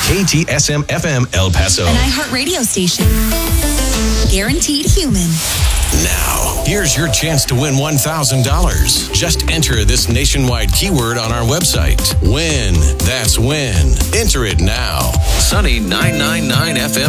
KTSM FM El Paso. An iHeart radio station. Guaranteed human. Now, here's your chance to win $1,000. Just enter this nationwide keyword on our website. Win. That's win. Enter it now. Sunny 999 FM.